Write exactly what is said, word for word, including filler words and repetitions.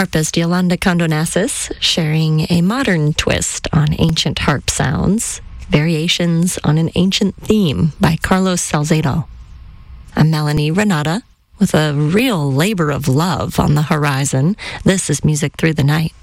Harpist Yolanda Condonassis sharing a modern twist on ancient harp sounds, Variations on an Ancient Theme by Carlos Salcedo. I'm Melanie Renata with a real labor of love on the horizon. This is Music Through the Night.